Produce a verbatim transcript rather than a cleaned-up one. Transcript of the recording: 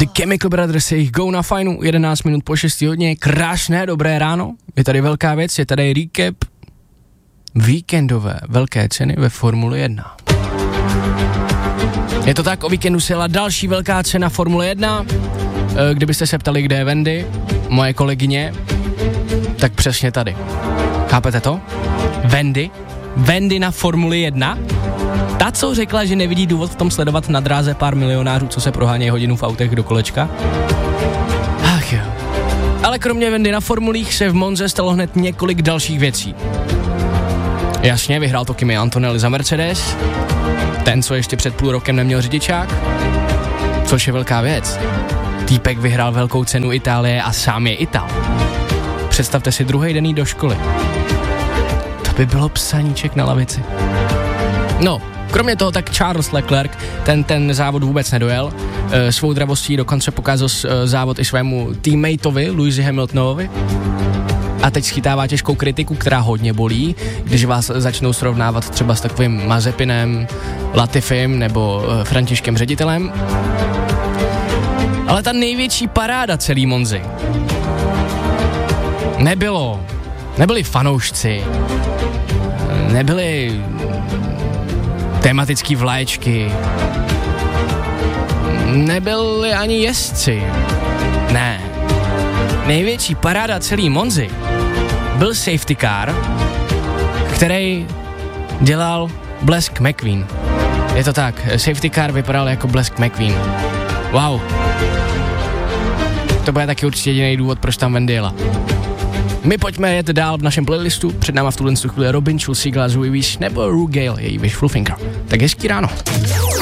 The Chemical Brothers, jejich Go na fajnu, jedenáct minut po šestý hodině, krásné, dobré ráno, je tady velká věc, je tady recap víkendové velké ceny ve Formuli jedna. Je to tak, o víkendu se jela další velká cena Formule jedna, kdybyste se ptali, kde je Wendy, moje kolegyně, tak přesně tady. Chápete to? Wendy? Wendy na Formuli jedna? Ta, co řekla, že nevidí důvod v tom sledovat na dráze pár milionářů, co se prohánějí hodinu v autech do kolečka? Ach jo. Ale kromě Wendy na formulích se v Monze stalo hned několik dalších věcí. Jasně, vyhrál to Kimi Antonelli za Mercedes, ten, co ještě před půl rokem neměl řidičák, což je velká věc. Týpek vyhrál velkou cenu Itálie a sám je Ital. Představte si druhý den jít do školy. To by bylo psaníček na lavici. No, kromě toho tak Charles Leclerc, ten ten závod vůbec nedojel. E, svou dravostí dokonce pokázal e, závod i svému teammateovi, Lewisi Hamiltonovi. A teď schytává těžkou kritiku, která hodně bolí, když vás začnou srovnávat třeba s takovým Mazepinem, Latifim nebo e, Františkem Ředitelem. Ale ta největší paráda celý Monzy nebylo, nebyli fanoušci, nebyly tematický vlaječky, nebyli ani jezdci, ne. Největší paráda celý Monzy byl safety car, který dělal Blesk McQueen. Je to tak, safety car vypadal jako Blesk McQueen. Wow. To bude taky určitě jediný důvod, proč tam Wendy jela. My pojďme jet dál v našem playlistu, před náma v tuhle chvíli Robin Schulz, Sigla, Zoe Wish nebo Rue Gale, její Wishful Thinker. Tak hezký ráno.